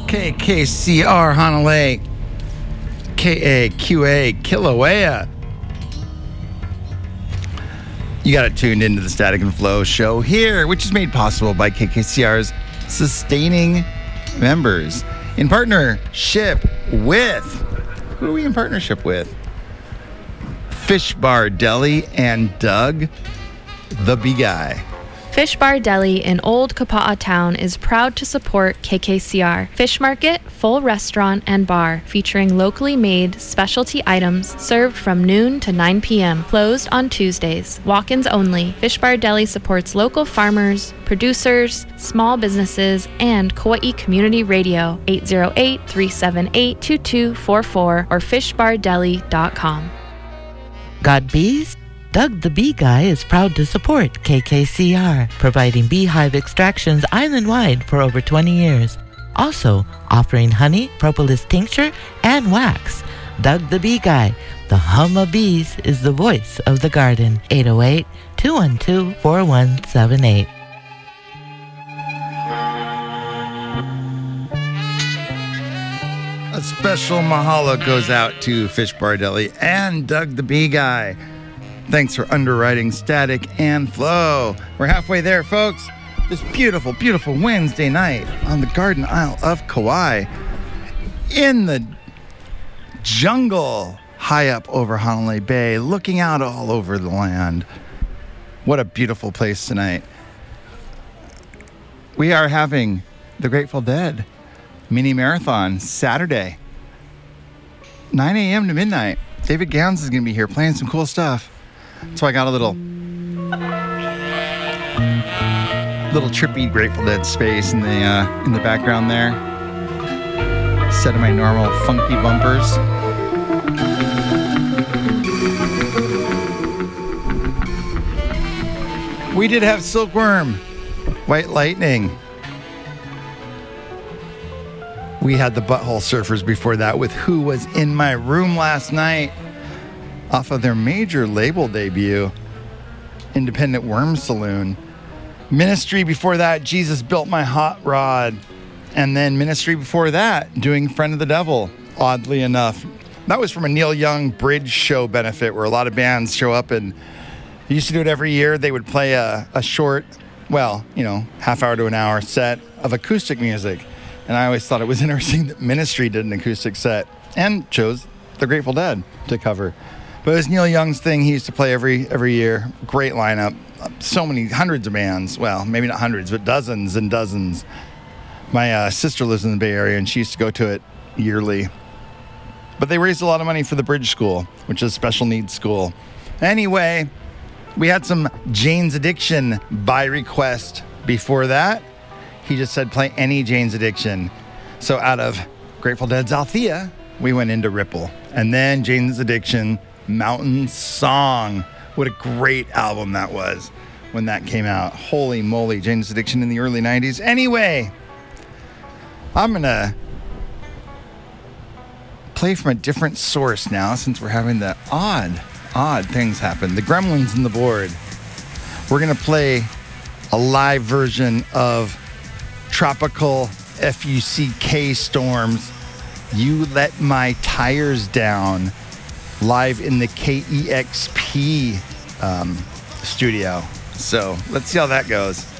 KKCR Honolulu, KAQA Kilauea. You got it tuned into the Static and Flow show here, which is made possible by KKCR's sustaining members in partnership with, who are we in partnership with? Fish Bar Deli and Doug the Bee Guy. Fish Bar Deli in Old Kapa'a Town is proud to support KKCR. Fish Market, full restaurant and bar featuring locally made specialty items served from noon to 9 p.m. Closed on Tuesdays. Walk-ins only. Fish Bar Deli supports local farmers, producers, small businesses, and Kauai Community Radio. 808-378-2244 or fishbardeli.com. Got bees? Doug the Bee Guy is proud to support KKCR, providing beehive extractions island-wide for over 20 years. Also offering honey, propolis tincture, and wax. Doug the Bee Guy, the hum of bees, is the voice of the garden. 808-212-4178. A special mahalo goes out to Fish Bar Deli and Doug the Bee Guy. Thanks for underwriting Static and Flow. We're halfway there, folks. This beautiful, beautiful Wednesday night on the Garden Isle of Kauai. In the jungle, high up over Honolulu Bay, looking out all over the land. What a beautiful place tonight. We are having the Grateful Dead mini marathon Saturday, 9 a.m. to midnight. David Gowns is going to be here playing some cool stuff. So I got a little trippy Grateful Dead space in the background there. Instead of my normal funky bumpers. We did have Silkworm, White Lightning. We had the Butthole Surfers before that with Who Was in My Room last night, off of their major label debut, Independent Worm Saloon. Ministry before that, Jesus Built My Hot Rod. And then Ministry before that, doing Friend of the Devil, oddly enough. That was from a Neil Young bridge show benefit where a lot of bands show up, and they used to do it every year. They would play a short, half hour to an hour set of acoustic music. And I always thought it was interesting that Ministry did an acoustic set and chose the Grateful Dead to cover. But it was Neil Young's thing. He used to play every year. Great lineup. So many, hundreds of bands. Well, maybe not hundreds, but dozens and dozens. My sister lives in the Bay Area, and she used to go to it yearly. But they raised a lot of money for the Bridge School, which is a special needs school. Anyway, we had some Jane's Addiction by request before that. He just said play any Jane's Addiction. So out of Grateful Dead's Althea, we went into Ripple. And then Jane's Addiction, Mountain Song. What a great album that was when that came out. Holy moly, Jane's Addiction in the early 90s. Anyway, I'm going to play from a different source now since we're having the odd things happen. The Gremlins in the board. We're going to play a live version of Tropical FUCK Storms, You Let My Tires Down, live in the KEXP studio. So let's see how that goes.